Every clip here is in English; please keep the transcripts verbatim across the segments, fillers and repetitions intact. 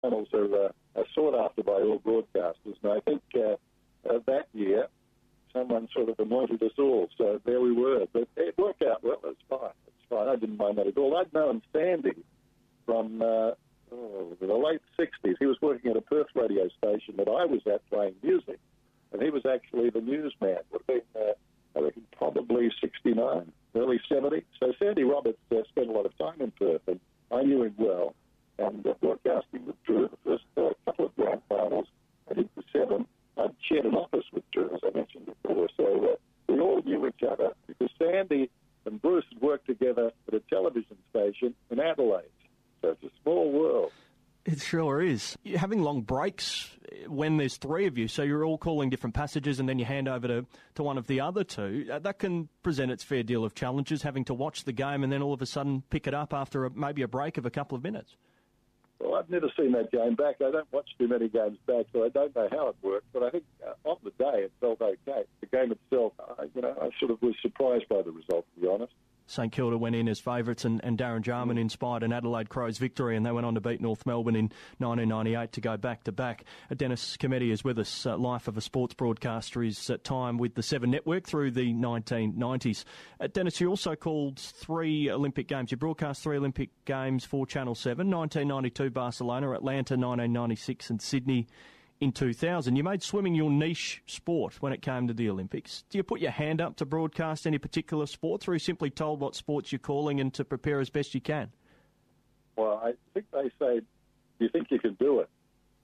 channels are, uh, are sought after by all broadcasters, and I think uh, uh, that year someone sort of anointed us all, so there we were. But it worked out well. It's fine. It's fine. I didn't mind that at all. I'd known Sandy from uh, oh, the late sixties. He was working at a Perth radio station that I was at playing music, and he was actually the newsman. Would have been, uh, I reckon, probably sixty-nine, early seventy. So Sandy Roberts uh, spent a lot of time in Perth, and I knew him well. And uh, broadcasting with Drew the first uh, couple of grand finals, I think the seven, I'd shared an office with Drew, as I mentioned before. So uh, we all knew each other because Sandy and Bruce had worked together at a television station in Adelaide. So it's a small world. It sure is. You're having long breaks when there's three of you, so you're all calling different passages and then you hand over to, to one of the other two. Uh, that can present its fair deal of challenges, having to watch the game and then all of a sudden pick it up after a, maybe a break of a couple of minutes. Well, I've never seen that game back. I don't watch too many games back, so I don't know how it worked. But I think uh, on the day it felt okay. The game itself, I, you know, I sort of was surprised by the result, to be honest. St Kilda went in as favourites and, and Darren Jarman inspired an Adelaide Crows victory, and they went on to beat North Melbourne in nineteen ninety-eight to go back-to-back. Uh, Dennis Cometti is with us. Uh, Life of a Sports Broadcaster is at time with the Seven Network through the nineteen nineties. Uh, Dennis, you also called three Olympic Games. You broadcast three Olympic Games for Channel seven, nineteen ninety-two Barcelona, Atlanta nineteen ninety-six and Sydney in two thousand. You made swimming your niche sport when it came to the Olympics. Do you put your hand up to broadcast any particular sports, or are you simply told what sports you're calling and to prepare as best you can? Well, I think they say, do you think you can do it?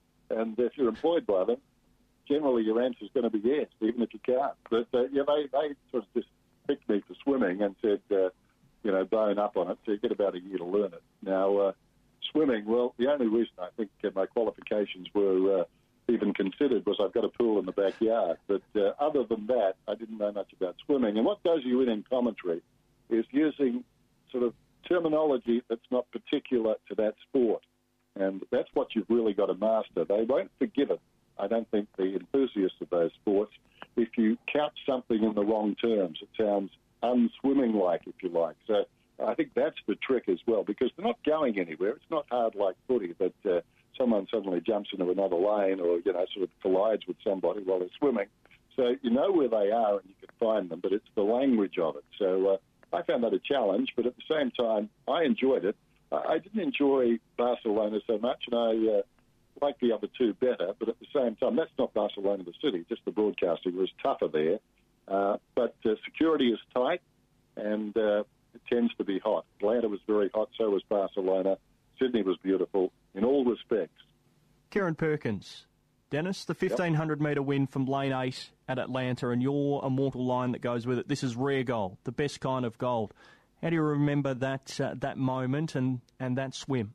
And if you're employed by them, generally your answer is going to be yes, even if you can't. But uh, yeah, they, they sort of just picked me for swimming and said, uh, you know, bone up on it, so you get about a year to learn it. Now, uh, swimming, well, the only reason I think uh, my qualifications were... Uh, even considered was I've got a pool in the backyard. But uh, other than that, I didn't know much about swimming. And what does you in in commentary is using sort of terminology that's not particular to that sport. And that's what you've really got to master. They won't forgive it, I don't think, the enthusiasts of those sports, if you couch something in the wrong terms. It sounds unswimming-like, if you like. So I think that's the trick as well, because they're not going anywhere. It's not hard like footy, but... Uh, someone suddenly jumps into another lane or, you know, sort of collides with somebody while they're swimming. So you know where they are and you can find them, but it's the language of it. So uh, I found that a challenge, but at the same time, I enjoyed it. I didn't enjoy Barcelona so much, and I uh, liked the other two better, but at the same time, that's not Barcelona the city, just the broadcasting was tougher there. Uh, but uh, security is tight, and uh, it tends to be hot. Atlanta was very hot, so was Barcelona. Sydney was beautiful in all respects. Kieran Perkins. Dennis, the fifteen hundred metre win from lane eight at Atlanta and your immortal line that goes with it, this is rare gold, the best kind of gold. How do you remember that uh, that moment and, and that swim?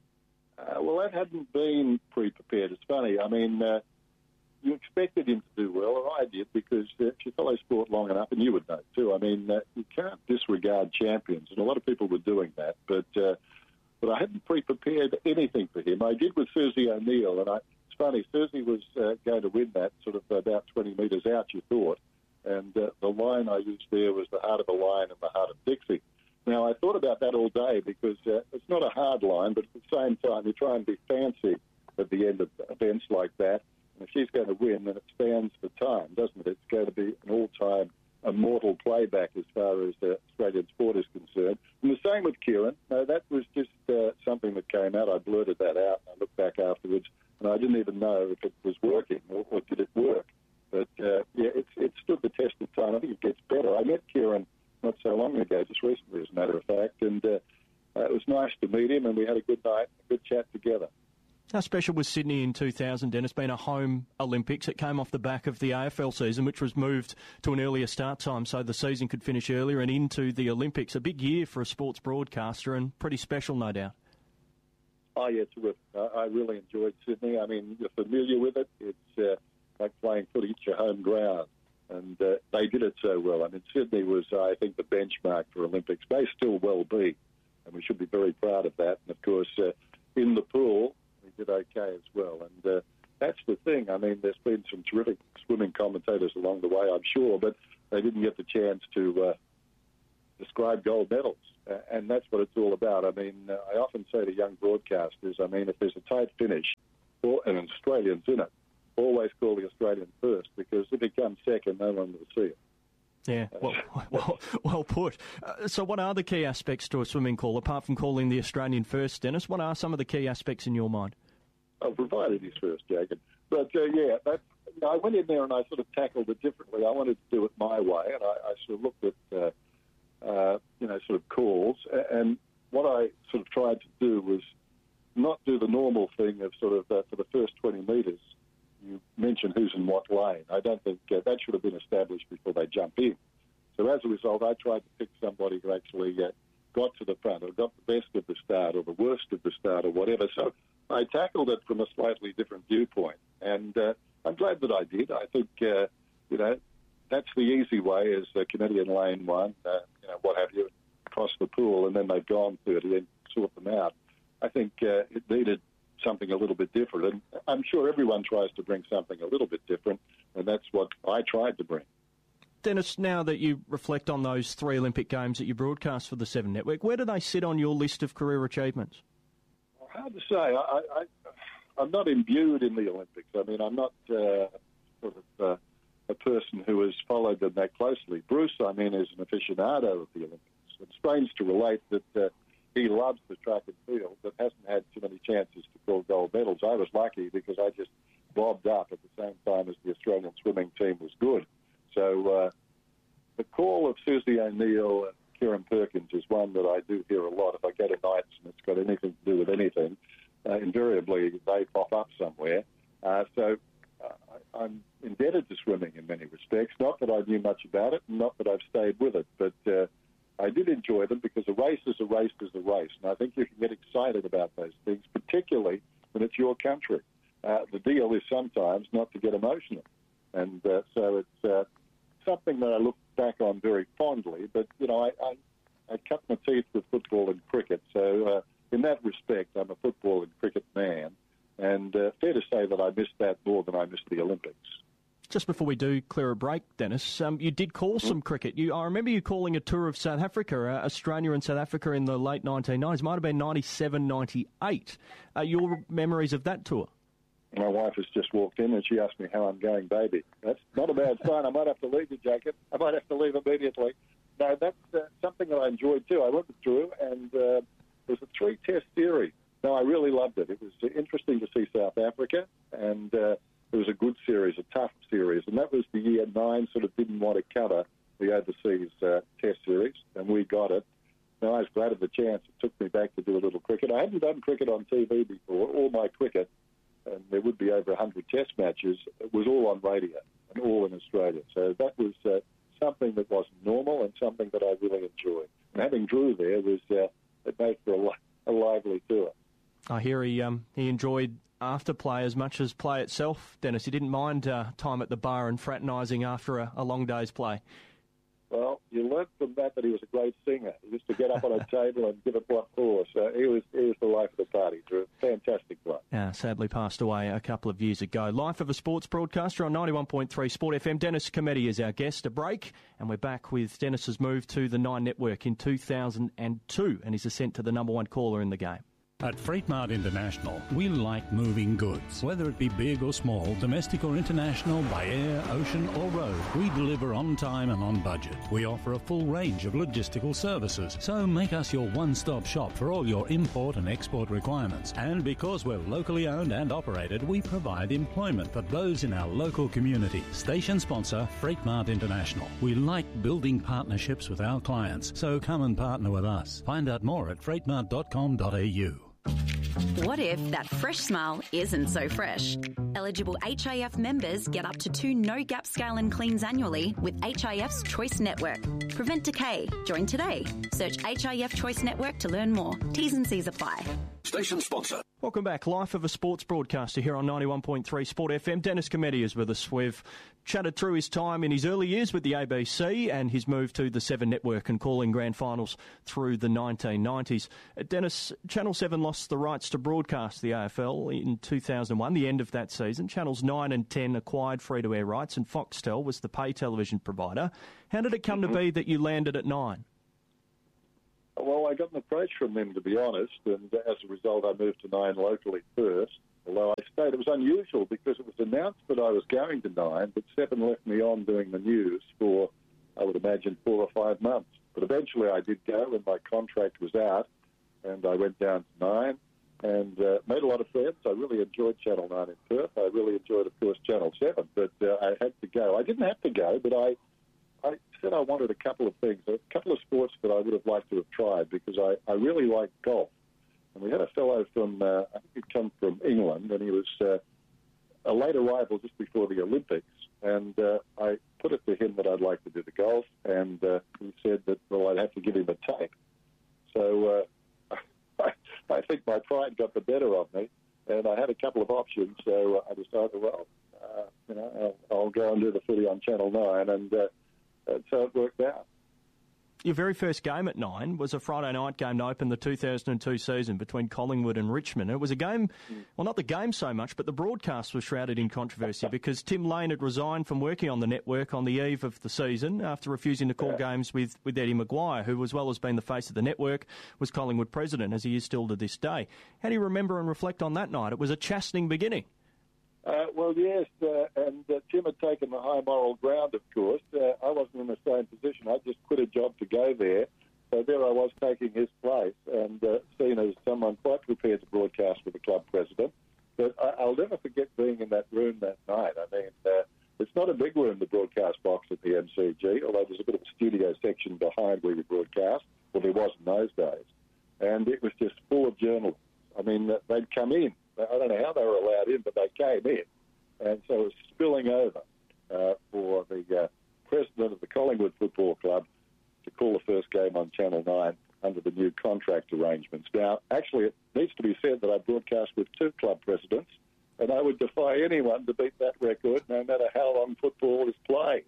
Uh, well, that hadn't been pre-prepared. It's funny. I mean, uh, you expected him to do well, and I did, because uh, if you follow sport long enough, and you would know too, I mean, uh, you can't disregard champions, and a lot of people were doing that, but... Uh, But I hadn't pre-prepared anything for him. I did with Susie O'Neill, and I, it's funny, Susie was uh, going to win that sort of about twenty metres out, you thought, and uh, the line I used there was the heart of a lion and the heart of Dixie. Now, I thought about that all day because uh, it's not a hard line, but at the same time, you try and be fancy at the end of events like that, and if she's going to win, then it stands for time, doesn't it? It's going to be an all-time immortal playback as far as uh, Australian sport is concerned. And the same with Kieran. No, that was just uh, something that came out. I blurted that out, and I looked back afterwards, and I didn't even know if it was working or, or did it work. But, uh, yeah, it's, it stood the test of time. I think it gets better. I met Kieran not so long ago, just recently, as a matter of fact, and uh, uh, it was nice to meet him, and we had a good night, a good chat together. How special was Sydney in two thousand, Dennis, being a home Olympics? It came off the back of the A F L season, which was moved to an earlier start time so the season could finish earlier and into the Olympics. A big year for a sports broadcaster and pretty special, no doubt. Oh, yeah, terrific. I, I really enjoyed Sydney. I mean, you're familiar with it. It's uh, like playing footy at your home ground, and uh, they did it so well. I mean, Sydney was, I think, the benchmark for Olympics. May still well be, and we should be very proud of that. And, of course, uh, in the pool, we did okay as well. And uh, that's the thing. I mean, there's been some terrific swimming commentators along the way, I'm sure, but they didn't get the chance to uh, describe gold medals. Uh, and that's what it's all about. I mean, uh, I often say to young broadcasters, I mean, if there's a tight finish or, and an Australian's in it, always call the Australian first, because if it comes second, no one will see it. Yeah, well, well, well put. Uh, so what are the key aspects to a swimming call, apart from calling the Australian first, Dennis? What are some of the key aspects in your mind? I'll provide it is first, Jacob. But, uh, yeah, that, you know, I went in there and I sort of tackled it differently. I wanted to do it my way, and I, I sort of looked at, uh, uh, you know, sort of calls. And what I sort of tried to do was not do the normal thing of sort of, uh, for the first twenty metres, you mention who's in what lane. I don't think uh, that should have been established before they jump in. So as a result, I tried to pick somebody who actually uh, got to the front or got the best of the start or the worst of the start or whatever. So I tackled it from a slightly different viewpoint. And uh, I'm glad that I did. I think, uh, you know, that's the easy way is uh, Canadian lane one, uh, you know, what have you, across the pool, and then they've gone thirty and sort them out. I think uh, it needed something a little bit different. And I'm sure everyone tries to bring something a little bit different, and that's what I tried to bring. Dennis, now that you reflect on those three Olympic Games that you broadcast for the Seven Network, where do they sit on your list of career achievements? Hard to say. I, I, I'm not imbued in the Olympics. I mean, I'm not uh, sort of uh, a person who has followed them that closely. Bruce, I mean, is an aficionado of the Olympics. It's strange to relate that uh, he loves the track and field, but hasn't had too many chances to call gold medals. I was lucky because I just bobbed up at the same time as the Australian swimming team was good. So uh, the call of Susie O'Neill and Kieran Perkins is one that I do hear a lot. If I go to nights and it's got anything to do with anything, uh, invariably they pop up somewhere. Uh, so uh, I'm indebted to swimming in many respects. Not that I knew much about it, and not that I've stayed with it, but uh, I did enjoy them because a race is a race is a race. And I think you can get excited about those things, particularly when it's your country. Uh, the deal is sometimes not to get emotional. And uh, so it's uh, something that I look back on very fondly. But, you know, I, I, I cut my teeth with football and cricket. So uh, in that respect, I'm a football and cricket man. And uh, fair to say that I missed that more than I missed the Olympics. Just before we do clear a break, Dennis, um, you did call some cricket. You, I remember you calling a tour of South Africa, uh, Australia and South Africa in the late nineteen nineties. Might have been ninety-seven, ninety-eight. Uh, your memories of that tour? My wife has just walked in and she asked me how I'm going, baby. That's not a bad sign. I might have to leave you, Jacob. I might have to leave immediately. No, that's uh, something that I enjoyed too. I went through and uh, it was a three-test series. No, I really loved it. It was interesting to see South Africa, and uh, it was a good series, a tough series. And that was the year nine sort of didn't want to cover the overseas uh, test series, and we got it. Now, I was glad of the chance. It took me back to do a little cricket. I hadn't done cricket on T V before. All my cricket, and there would be over one hundred test matches, it was all on radio and all in Australia. So that was uh, something that wasn't normal and something that I really enjoyed. And having Drew there, was uh, it made for a, li- a lively tour. I hear he um, he enjoyed after play as much as play itself, Dennis. He didn't mind uh, time at the bar and fraternising after a, a long day's play. Well, you learnt from that that he was a great singer. He used to get up on a table and give it what for. So he was he was the life of the party, Drew. Fantastic player. Yeah, sadly passed away a couple of years ago. Life of a sports broadcaster on ninety-one point three Sport F M. Dennis Cometti is our guest. A break, and we're back with Dennis's move to the Nine Network in two thousand two and his ascent to the number one caller in the game. At Freightmart International, we like moving goods. Whether it be big or small, domestic or international, by air, ocean or road, we deliver on time and on budget. We offer a full range of logistical services, so make us your one-stop shop for all your import and export requirements. And because we're locally owned and operated, we provide employment for those in our local community. Station sponsor, Freightmart International. We like building partnerships with our clients, so come and partner with us. Find out more at freightmart dot com dot a u. What if that fresh smile isn't so fresh? Eligible H I F members get up to two no-gap scale and cleans annually with H I F's Choice Network. Prevent decay. Join today. Search H I F Choice Network to learn more. T's and C's apply. Station sponsor. Welcome back. Life of a sports broadcaster here on ninety-one point three Sport F M. Dennis Cometti is with us. We've chatted through his time in his early years with the A B C and his move to the Seven Network and calling grand finals through the nineteen nineties. Uh, Dennis, Channel seven lost the rights to broadcast the A F L in two thousand one, the end of that season. Channels nine and ten acquired free-to-air rights and Foxtel was the pay television provider. How did it come to be that you landed at nine? Mm-hmm. Well, I got an approach from them, to be honest, and as a result, I moved to Nine locally first. Although I stayed, it was unusual because it was announced that I was going to Nine, but Seven left me on doing the news for, I would imagine, four or five months. But eventually I did go when my contract was out, and I went down to Nine and uh, made a lot of friends. I really enjoyed Channel nine in Perth. I really enjoyed, of course, Channel seven, but uh, I had to go. I didn't have to go, but I, I said I wanted a couple of things, a couple of sports that I would have liked to have tried because I, I really like golf. And we had a fellow from, uh, I think he'd come from England, and he was uh, a late arrival just before the Olympics. And uh, I put it to him that I'd like to do the golf, and uh, he said that, well, I'd have to give him a tape. So uh, I, I think my pride got the better of me, and I had a couple of options. So I decided, well, uh, you know, I'll, I'll go and do the footy on Channel nine, and, uh, and so it worked out. Your very first game at Nine was a Friday night game to open the two thousand two season between Collingwood and Richmond. It was a game, well, not the game so much, but the broadcast was shrouded in controversy because Tim Lane had resigned from working on the network on the eve of the season after refusing to call yeah. games with, with Eddie Maguire, who, as well as being the face of the network, was Collingwood president, as he is still to this day. How do you remember and reflect on that night? It was a chastening beginning. Uh, well, yes, uh, and uh, Tim had taken the high moral ground, of course. Uh, I wasn't in the same position. I just quit a job to go there. So there I was taking his place and uh, seen as someone quite prepared to broadcast with the club president. But I- I'll never forget being in that room that night. I mean, uh, it's not a big room, the broadcast box at the M C G, although there's a bit of a studio section behind where we broadcast. Well, there was in those days. And it was just full of journalists. I mean, they'd come in. I don't know how they were allowed in, but they came in. And so it was spilling over uh, for the uh, president of the Collingwood Football Club to call the first game on Channel nine under the new contract arrangements. Now, actually, it needs to be said that I broadcast with two club presidents, and I would defy anyone to beat that record, no matter how long football is played.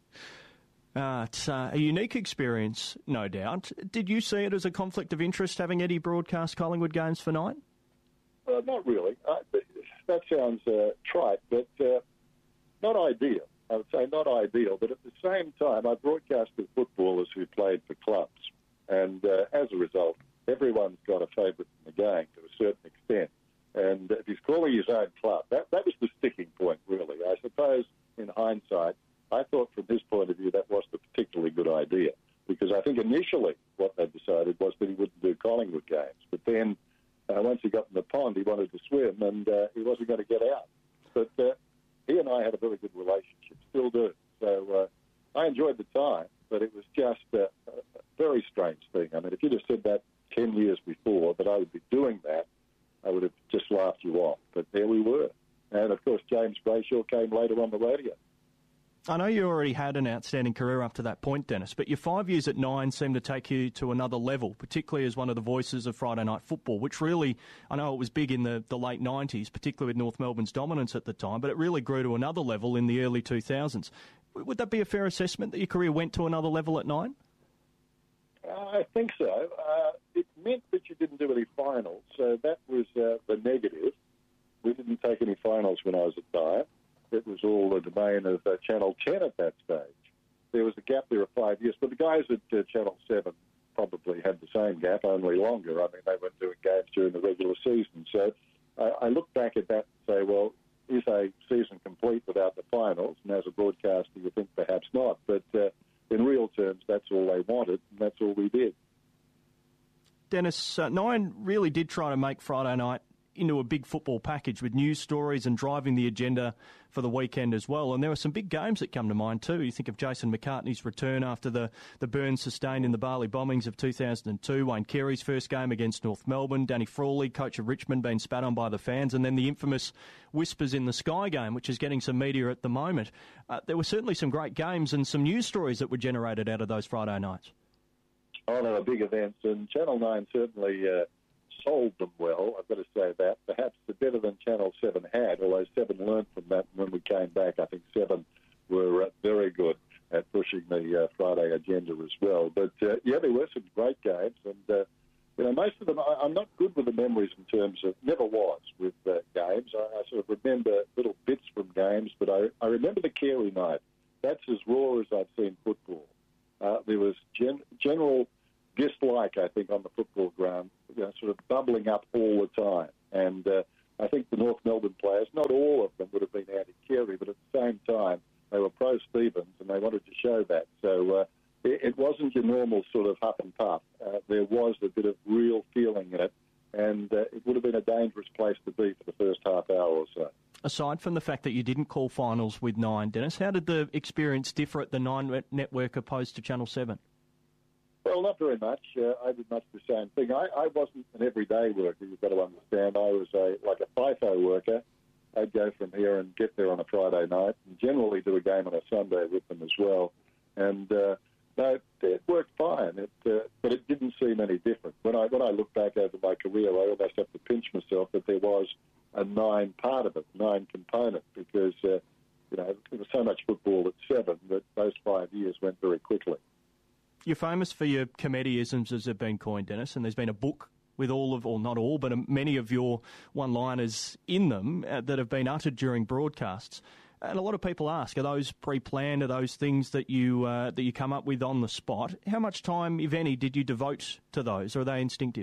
Uh, it's uh, a unique experience, no doubt. Did you see it as a conflict of interest, having Eddie broadcast Collingwood games for Nine? Uh, not really. Uh, that sounds uh, trite, but uh, not ideal. I would say not ideal, but at the same time, I broadcast with footballers who played for clubs. And uh, as a result, everyone's got a favourite in the game to a certain extent. And if he's calling his own club, that, that was the sticking point, really. I suppose, in hindsight, I thought from his point of view that wasn't a particularly good idea, because I think initially what they decided was that he wouldn't do Collingwood games. But then Uh, once he got in the pond, he wanted to swim, and uh, he wasn't going to get out. But uh, he and I had a very good relationship, still do. So uh, I enjoyed the time, but it was just uh, a very strange thing. I mean, if you'd have said that ten years before, that I would be doing that, I would have just laughed you off. But there we were. And, of course, James Brayshaw came later on the radio. I know you already had an outstanding career up to that point, Dennis, but your five years at Nine seemed to take you to another level, particularly as one of the voices of Friday night football, which really, I know it was big in the, the late nineties, particularly with North Melbourne's dominance at the time, but it really grew to another level in the early two thousands. Would that be a fair assessment, that your career went to another level at Nine? Uh, I think so. Uh, it meant that you didn't do any finals, so that was uh, the negative. We didn't take any finals when I was at Nine. It was all the domain of uh, Channel ten at that stage. There was a gap there of five years, but the guys at uh, Channel seven probably had the same gap, only longer. I mean, they weren't doing games during the regular season. So uh, I look back at that and say, well, is a season complete without the finals? And as a broadcaster, you think perhaps not. But uh, in real terms, that's all they wanted, and that's all we did. Dennis, uh, Nine really did try to make Friday night into a big football package with news stories and driving the agenda for the weekend as well. And there were some big games that come to mind too. You think of Jason McCartney's return after the, the burns sustained in the Bali bombings of two thousand two, Wayne Carey's first game against North Melbourne, Danny Frawley, coach of Richmond, being spat on by the fans, and then the infamous Whispers in the Sky game, which is getting some media at the moment. Uh, there were certainly some great games and some news stories that were generated out of those Friday nights. Oh, no, big events, and Channel nine certainly Uh... sold them well, I've got to say that. Perhaps better than Channel seven had, although seven learned from that. When we came back, I think seven were uh, very good at pushing the uh, Friday agenda as well. But, uh, yeah, there were some great games. And, uh, you know, most of them, I, I'm not good with the memories in terms of, never was with uh, games. I, I sort of remember little bits from games, but I, I remember the Carey night. That's as raw as I've seen football. Uh, there was gen- general dislike, I think, on the football ground, you know, sort of bubbling up all the time. And uh, I think the North Melbourne players, not all of them would have been anti-Kerry, but at the same time, they were pro-Stevens and they wanted to show that. So uh, it, it wasn't your normal sort of huff and puff. Uh, there was a bit of real feeling in it, and uh, it would have been a dangerous place to be for the first half hour or so. Aside from the fact that you didn't call finals with Nine, Dennis, how did the experience differ at the Nine network opposed to Channel seven? Well, not very much. Uh, I did much the same thing. I, I wasn't an everyday worker, you've got to understand. I was a like a FIFO worker. I'd go from here and get there on a Friday night and generally do a game on a Sunday with them as well. And uh, no, it worked fine, it, uh, but it didn't seem any different. When I when I look back over my career, I almost have to pinch myself that there was a Nine part of it, Nine component, because uh, you know there was so much football at seven that those five years went very quickly. You're famous for your comedy-isms, as have been coined, Dennis, and there's been a book with all of, or not all, but many of your one-liners in them uh, that have been uttered during broadcasts. And a lot of people ask, are those pre-planned, are those things that you uh, that you come up with on the spot? How much time, if any, did you devote to those, or are they instinctive?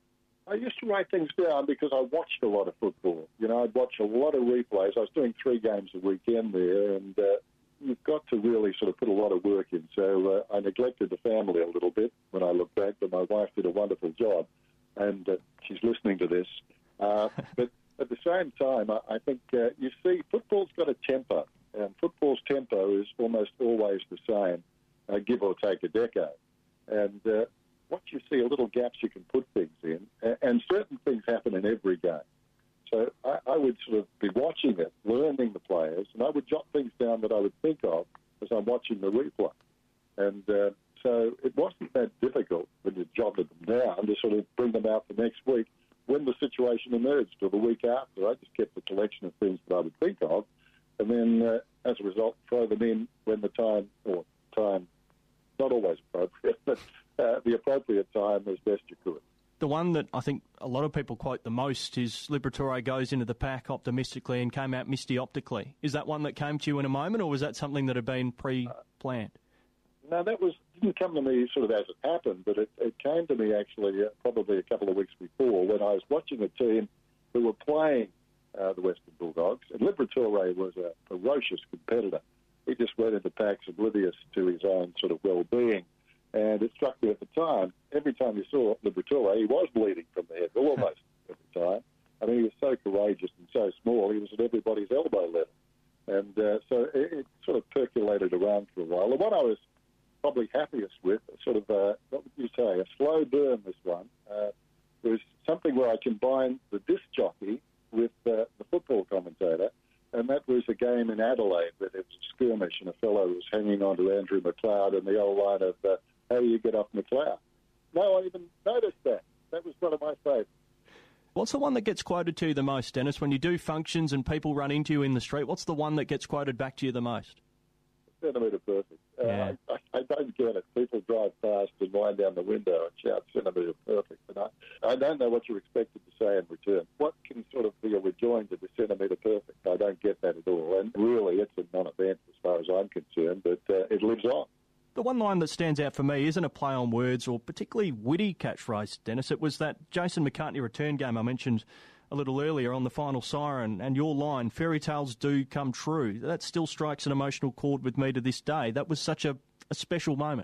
I used to write things down because I watched a lot of football. You know, I'd watch a lot of replays. I was doing three games a weekend there, and uh, you've got to really sort of put a lot of work in. So uh, I neglected the family a little bit when I look back, but my wife did a wonderful job, and uh, she's listening to this. Uh, but at the same time, I, I think uh, you see football's got a tempo, and football's tempo is almost always the same, uh, give or take a decade. And uh, once you see a little gaps, you can put things in, and, and certain things happen in every game. So I, I would sort of be watching it, learning the players, and I would jot things down that I would think of as I'm watching the replay. And uh, so it wasn't that difficult when you jotted them down to sort of bring them out the next week when the situation emerged, or the week after. I just kept a collection of things that I would think of, and then uh, as a result, throw them in when the time, or time, not always appropriate, but uh, the appropriate time as best you could. The one that I think a lot of people quote the most is Liberatore goes into the pack optimistically and came out misty optically. Is that one that came to you in a moment, or was that something that had been pre-planned? Uh, no, that was didn't come to me sort of as it happened, but it, it came to me actually uh, probably a couple of weeks before when I was watching a team who were playing uh, the Western Bulldogs, and Liberatore was a ferocious competitor. He just went into packs oblivious to his own sort of well-being. And it struck me at the time, every time you saw Liberatore, he was bleeding from the head, almost every time. I mean, he was so courageous and so small, he was at everybody's elbow level. And uh, so it, it sort of percolated around for a while. The one I was probably happiest with, sort of, uh, what would you say, a slow burn, this one, uh, was something where I combined the disc jockey with uh, the football commentator, and that was a game in Adelaide where there was a skirmish and a fellow was hanging on to Andrew McLeod and the old line of, uh, how do you get off McLeod? No one even noticed that. That was one of my favourites. What's the one that gets quoted to you the most, Dennis? When you do functions and people run into you in the street, what's the one that gets quoted back to you the most? Centimetre perfect. Yeah. Uh, I, I don't get it. People drive past and wind down the window and shout centimetre perfect. And I, I don't know what you're expected to say in return. What can sort of be a rejoinder to centimetre perfect? I don't get that at all. And really, it's a non-event as far as I'm concerned, but uh, it lives on. The one line that stands out for me isn't a play on words or particularly witty catchphrase, Dennis. It was that Jason McCartney return game I mentioned a little earlier on the final siren, and your line, fairy tales do come true. That still strikes an emotional chord with me to this day. That was such a, a special moment.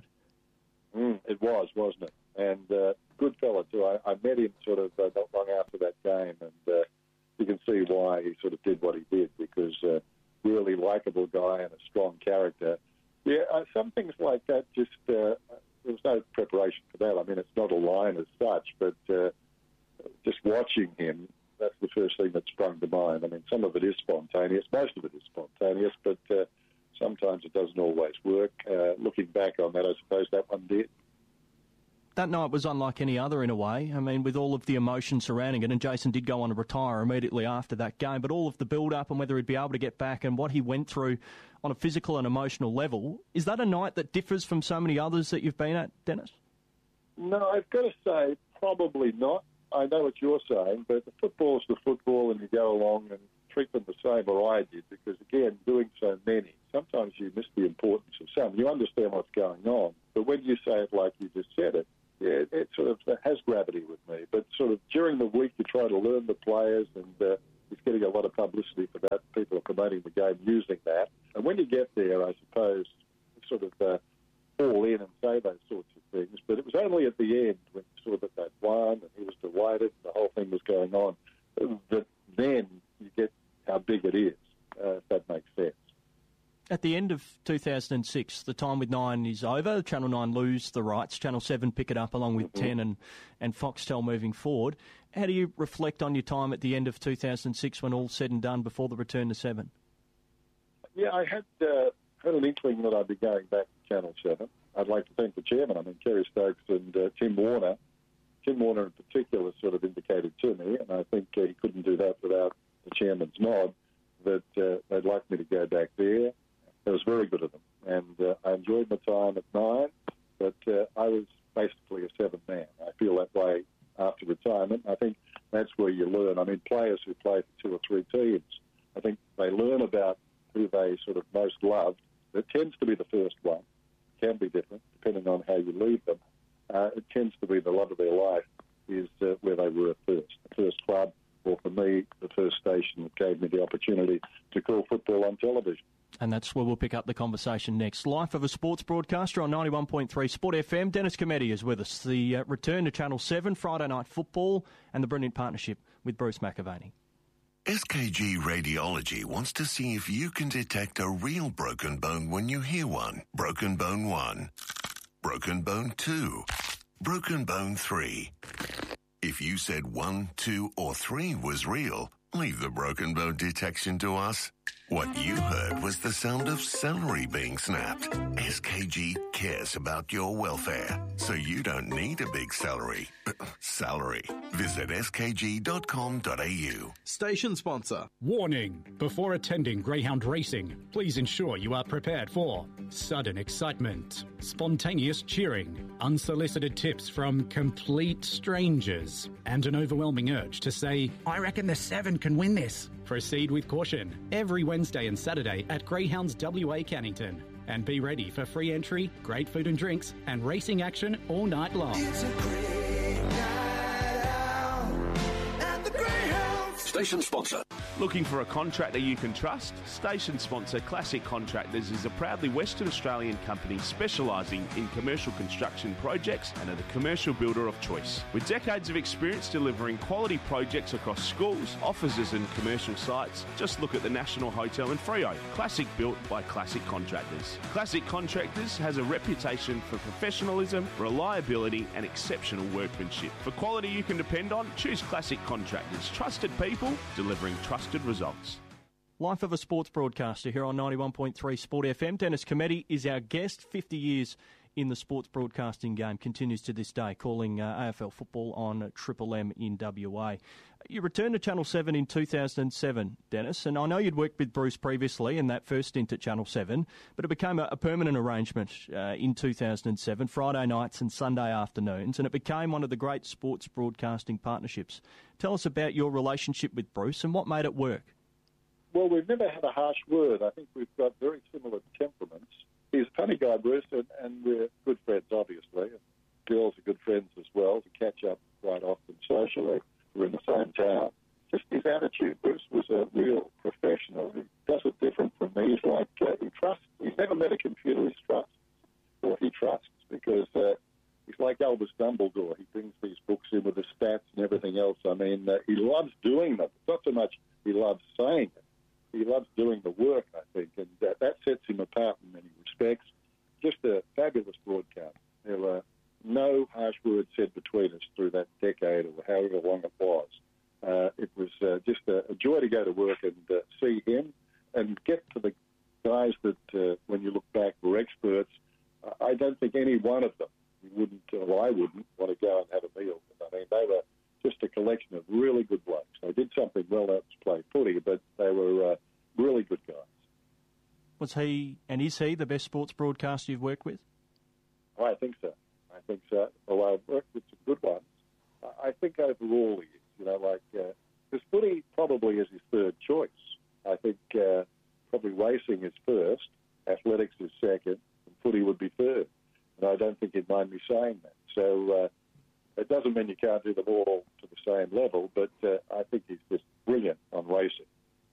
Mm, it was, wasn't it? And uh, good fella, too. I, I met him sort of uh, not long after that game, and uh, you can see why he sort of did what he did, because uh, really likeable guy and a strong character. Yeah, uh, some things like that just, uh, there was no preparation for that. I mean, it's not a line as such, but uh, just watching him, that's the first thing that sprung to mind. I mean, some of it is spontaneous. Most of it is spontaneous, but uh, sometimes it doesn't always work. Uh, looking back on that, I suppose that one did. That night was unlike any other in a way. I mean, with all of the emotion surrounding it, and Jason did go on to retire immediately after that game, but all of the build-up and whether he'd be able to get back and what he went through on a physical and emotional level, is that a night that differs from so many others that you've been at, Dennis? No, I've got to say, probably not. I know what you're saying, but the football's the football, and you go along and treat them the same, or I did, because, again, doing so many, sometimes you miss the importance of some. You understand what's going on, but when you say it like you just said it, yeah, sort of has gravity with me. But sort of during the week, you try to learn the players, and uh, it's getting a lot of publicity for that. People are promoting the game using that. And when you get there, I suppose, sort of uh, fall in and say those sorts of things. But it was only at the end when you saw that they'd won and he was delighted and the whole thing was going on, that then you get how big it is, uh, if that makes sense. At the end of two thousand six, the time with Nine is over. Channel nine lose the rights. Channel seven pick it up along with mm-hmm. ten and, and Foxtel moving forward. How do you reflect on your time at the end of two thousand six when all's said and done before the return to seven? Yeah, I had, uh, had an inkling that I'd be going back to Channel seven. I'd like to thank the chairman, I mean, Kerry Stokes and uh, Tim Warner. Tim Warner in particular sort of indicated to me, and I think uh, he couldn't do that without the chairman's nod, that uh, they'd like me to go back there. It was very good of them, and uh, I enjoyed my time at Nine, but uh, I was basically a seven man. I feel that way after retirement. I think that's where you learn. I mean, players who play for two or three teams, I think they learn about who they sort of most loved. It tends to be the first one. It can be different, depending on how you leave them. Uh, it tends to be the love of their life is uh, where they were first. The first club, or for me, the first station that gave me the opportunity to call football on television. And that's where we'll pick up the conversation next. Life of a sports broadcaster on ninety-one point three Sport F M. Dennis Cometti is with us. The uh, return to Channel seven, Friday Night Football, and the brilliant partnership with Bruce McAvaney. S K G Radiology wants to see if you can detect a real broken bone when you hear one. Broken bone one. Broken bone two. Broken bone three. If you said one, two, or three was real, leave the broken bone detection to us. What you heard was the sound of celery being snapped. S K G cares about your welfare, so you don't need a big celery. Salary. Visit s k g dot com dot a u. Station sponsor. Warning! Before attending greyhound racing, please ensure you are prepared for sudden excitement, spontaneous cheering, unsolicited tips from complete strangers, and an overwhelming urge to say, I reckon the seven can win this. Proceed with caution every Wednesday and Saturday at Greyhounds W A Cannington. And be ready for free entry, great food and drinks, and racing action all night long. It's a great night out at the Greyhounds. Station sponsor. Looking for a contractor you can trust? Station sponsor Classic Contractors is a proudly Western Australian company specialising in commercial construction projects and are the commercial builder of choice. With decades of experience delivering quality projects across schools, offices and commercial sites, just look at the National Hotel in Freo. Classic built by Classic Contractors. Classic Contractors has a reputation for professionalism, reliability and exceptional workmanship. For quality you can depend on, choose Classic Contractors. Trusted people delivering trusted results. Life of a sports broadcaster here on ninety-one point three Sport F M. Dennis Cometti is our guest. fifty years in the sports broadcasting game, continues to this day, calling uh, A F L football on Triple M in W A. You returned to Channel seven in two thousand seven, Dennis, and I know you'd worked with Bruce previously in that first stint at Channel seven, but it became a, a permanent arrangement uh, in two thousand seven, Friday nights and Sunday afternoons, and it became one of the great sports broadcasting partnerships. Tell us about your relationship with Bruce and what made it work. Well, we've never had a harsh word. I think we've got very similar temperaments. He's a funny guy, Bruce, and, and we're good friends, obviously. And girls are good friends as well, to catch up quite often socially. We're in the same town. Just his attitude, Bruce, was a real professional. He does it different from me. He's like, uh, he trusts. He's never met a computer he's trusts, or he trusts, because uh, he's like Albus Dumbledore. He brings these books in with the stats and everything else. I mean, uh, he loves doing them. It's not so much he loves saying it. He loves doing the work, I think, and uh, that sets him apart in many respects. Just a fabulous broadcast. There were no harsh words said between us through that decade or however long it was. Uh, it was uh, just a, a joy to go to work and uh, see him and get to the guys that, uh, when you look back, were experts. Uh, I don't think any one of them wouldn't, or I wouldn't, want to go and have a meal with them. I mean, they were just a collection of really good blokes. They did something well out to play footy, but they were uh, really good guys. Was he, and is he, the best sports broadcaster you've worked with? Oh, I think so. I think so. Well, I've worked with some good ones. I think overall he is. You know, like, because uh, footy probably is his third choice. I think uh, probably racing is first, athletics is second, and footy would be third. And I don't think he'd mind me saying that. So It doesn't mean you can't do them all to the same level, but uh, I think he's just brilliant on racing.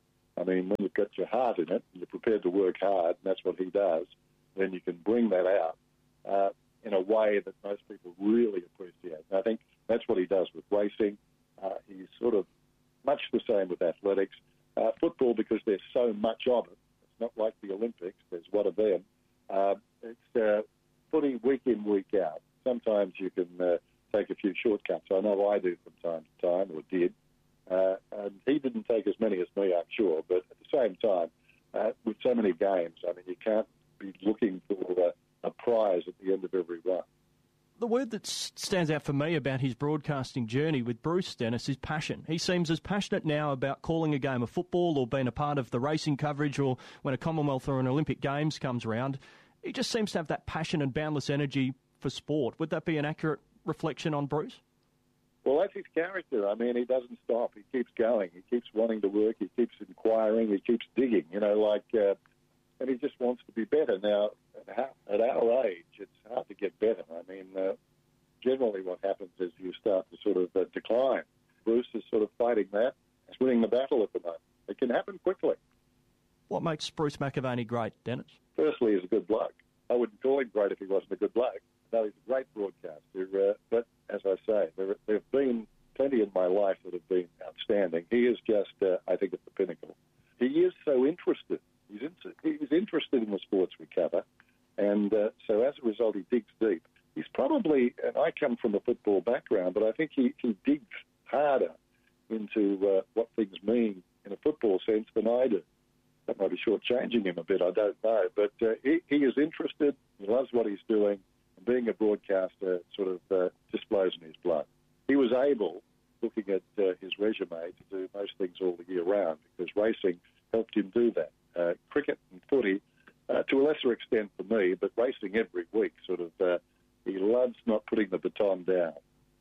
I mean, when you've got your heart in it, and you're prepared to work hard, and that's what he does, then you can bring that out uh, in a way that most people really appreciate. And I think that's what he does with racing. Uh, he's sort of much the same with athletics. Uh, football, because there's so much of it, it's not like the Olympics, there's one of them. Uh, it's uh, footy week in, week out. Sometimes you can uh, take a few shortcuts. I know I do from time to time, or did. Uh, and he didn't take as many as me, I'm sure. But at the same time, uh, with so many games, I mean, you can't be looking for uh, a prize at the end of every run. The word that stands out for me about his broadcasting journey with Bruce, Dennis, is passion. He seems as passionate now about calling a game of football or being a part of the racing coverage or when a Commonwealth or an Olympic Games comes around. He just seems to have that passion and boundless energy for sport. Would that be an accurate reflection on Bruce? Well, that's his character. I mean, he doesn't stop. He keeps going. He keeps wanting to work. He keeps inquiring. He keeps digging, you know, like, uh, and he just wants to be better. Now, at our age, it's hard to get better. I mean, uh, generally what happens is you start to sort of uh, decline. Bruce is sort of fighting that. He's winning the battle at the moment. It can happen quickly. What makes Bruce McAvaney great, Dennis? Firstly, he's a good bloke. I wouldn't call him great if he wasn't a good bloke. No, he's a great broadcaster. Uh, but as I say, there, there have been plenty in my life that have been outstanding. He is just, uh, I think, at the pinnacle. He is so interested. He's, in, he's interested in the sports we cover. And uh, so as a result, he digs deep. He's probably, and I come from a football background, but I think he, he digs harder into uh, what things mean in a football sense than I do. That might be shortchanging him a bit, I don't know. But uh, he, he is interested, he loves what he's doing, and being a broadcaster sort of uh, just flows in his blood. He was able, looking at uh, his resume, to do most things all the year round because racing helped him do that. Uh, cricket and footy, uh, to a lesser extent for me, but racing every week, sort of, uh, he loves not putting the baton down.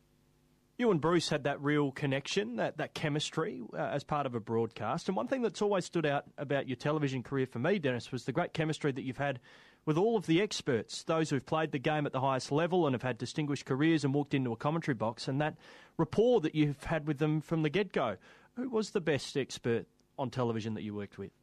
You and Bruce had that real connection, that, that chemistry uh, as part of a broadcast. And one thing that's always stood out about your television career for me, Dennis, was the great chemistry that you've had with all of the experts, those who've played the game at the highest level and have had distinguished careers and walked into a commentary box, and that rapport that you've had with them from the get-go. Who was the best expert on television that you worked with?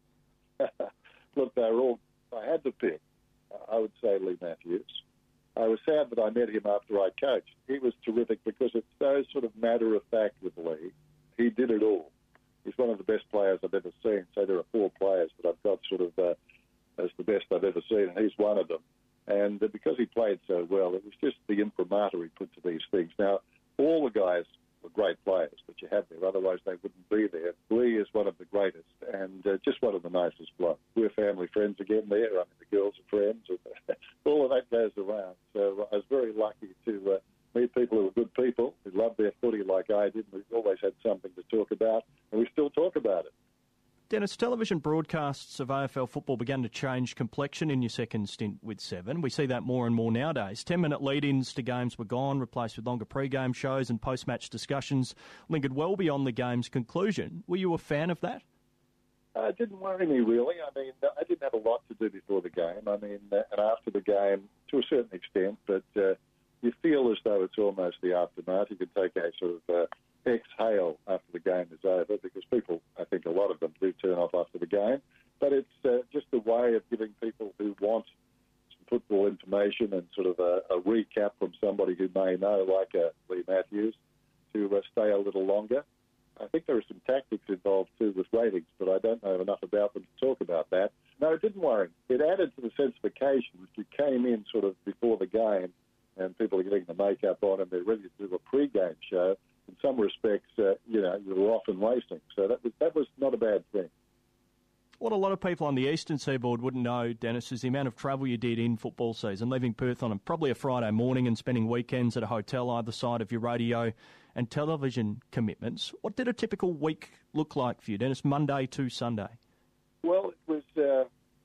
Look, they were all, if I had to pick, I would say Lee Matthews. I was sad that I met him after I coached. He was terrific because it's so sort of matter-of-fact with Lee. He did it all. He's one of the best players I've ever seen. So there are four players that I've got sort of uh, as the best I've ever seen, and he's one of them. And uh, because he played so well, it was just the imprimatur he put to these things. Now, all the guys were great players that you have there, otherwise they wouldn't be there. Lee is one of the greatest and uh, just one of the nicest blokes. We're family friends again there. I mean, the girls are friends. All of that goes around. So I was very lucky to uh, meet people who were good people, who loved their footy like I did. We've always had something to talk about, and we still talk about it. Dennis, television broadcasts of A F L football began to change complexion in your second stint with Seven. We see that more and more nowadays. Ten-minute lead-ins to games were gone, replaced with longer pre-game shows, and post-match discussions lingered well beyond the game's conclusion. Were you a fan of that? Uh, it didn't worry me, really. I mean, I didn't have a lot to do before the game. I mean, uh, and after the game, to a certain extent, but uh, you feel as though it's almost the aftermath. You can take a sort of uh, exhale after the game is over because people, I think a lot of them do turn off after the game. But it's uh, just a way of giving people who want some football information and sort of a, a recap from somebody who may know, like uh, Lee Matthews, to uh, stay a little longer. I think there are some tactics involved too with ratings, but I don't know enough about them to talk about that. No, it didn't worry. It added to the sense of occasion. If you came in sort of before the game and people are getting the makeup on and they're ready to do a pre-game show, in some respects, uh, you know, you were often racing. So that was, that was not a bad thing. What a lot of people on the eastern seaboard wouldn't know, Dennis, is the amount of travel you did in football season, leaving Perth on a, probably a Friday morning and spending weekends at a hotel either side of your radio and television commitments. What did a typical week look like for you, Dennis, Monday to Sunday? Well, it was uh,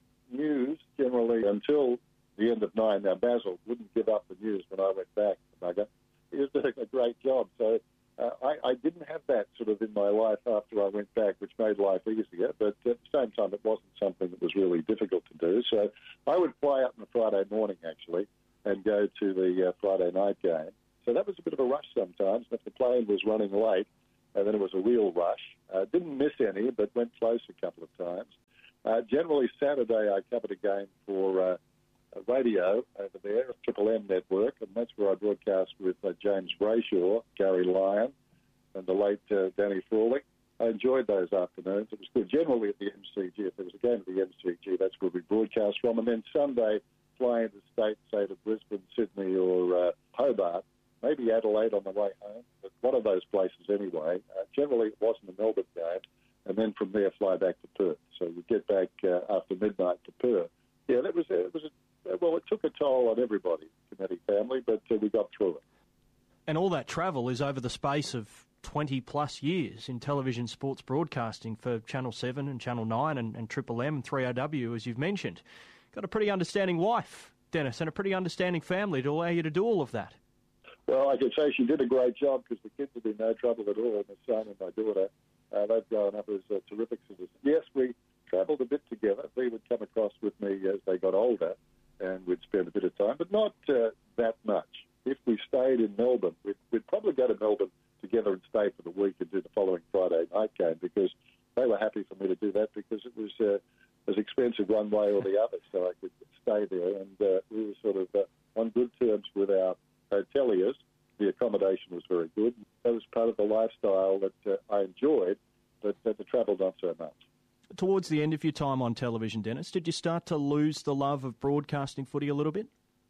news generally until the end of nine. Now, Basil wouldn't give up the news when I went back, the bugger. He was doing a great job. So uh, I, I didn't have that sort of in my life after I went back, which made life easier. But at the same time, it wasn't something that was really difficult to do. So I would fly up on a Friday morning, actually, and go to the uh, Friday night game, So that was a bit of a rush sometimes. If the plane was running late, and then it was a real rush. Uh, didn't miss any, but went close a couple of times. Uh, generally, Saturday I covered a game for uh, radio over there, Triple M Network, and that's where I broadcast with uh, James Brayshaw, Gary Lyon, and the late uh, Danny Frawley. I enjoyed those afternoons. It was good. Generally at the M C G, if there was a game at the M C G, that's where we broadcast from. And then Sunday, flying to state, say to Brisbane, Sydney, or uh, Hobart, maybe Adelaide on the way home, but one of those places anyway. Uh, generally, it wasn't a Melbourne game, and then from there fly back to Perth. So we get back uh, after midnight to Perth. Yeah, that was a, it was a, well, it took a toll on everybody, Kennedy family, but uh, we got through it. And all that travel is over the space of twenty plus years in television sports broadcasting for Channel seven and Channel nine and, and Triple M and three R W, as you've mentioned. Got a pretty understanding wife, Dennis, and a pretty understanding family to allow you to do all of that. Well, I can say she did a great job because the kids have been no trouble at all, my son and my daughter. Uh, they've grown up as uh, terrific citizens. Yes, we travelled a bit together. They would come across with me as they got older, and we'd spend a bit of time, but not uh, that much. If we stayed in Melbourne, we'd, we'd probably go to Melbourne together and stay for the week and do the following Friday night game, because they were happy for me to do that because it was uh, as expensive one way or the other, so I could stay there. And uh, we were sort of uh, on good terms with our hoteliers. The accommodation was very good. That was part of the lifestyle that uh, I enjoyed, but uh, the travel not so much. Towards the end of your time on television, Dennis, did you start to lose the love of broadcasting footy a little bit?